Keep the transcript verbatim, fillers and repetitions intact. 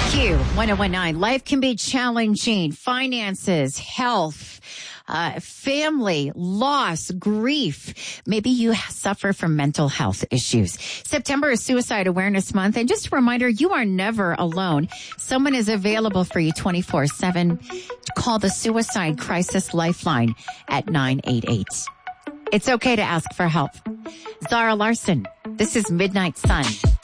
Q one oh one nine. Life can be challenging. Finances, health, uh, family, loss, grief. Maybe you suffer from mental health issues. September is Suicide Awareness Month. And just a reminder, you are never alone. Someone is available for you twenty-four seven. Call the Suicide Crisis Lifeline at nine eight eight. It's okay to ask for help. Zara Larson, this is Midnight Sun.